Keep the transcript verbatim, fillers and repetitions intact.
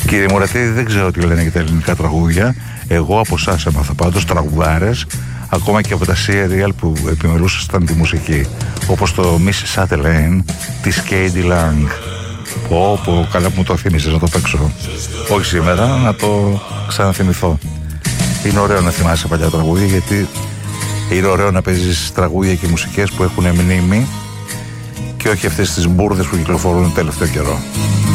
Κύριε Μουρατίδη, δεν ξέρω τι λένε για τα ελληνικά τραγούδια. Εγώ από εσάς έμαθα πάντως τραγουδάρες, ακόμα και από τα serial που επιμελούσαν τη μουσική, όπως το Missus Chatelaine της K.D. Lang. Πω πω, καλά που μου το θύμισες να το παίξω. Όχι σήμερα, να το ξαναθυμηθώ. Είναι ωραίο να θυμάσαι παλιά τραγούδια, γιατί είναι ωραίο να παίζεις τραγούδια και μουσικές που έχουν μνήμη και όχι αυτές τις μπουρδες που κυκλοφορούν τελευταίο καιρό.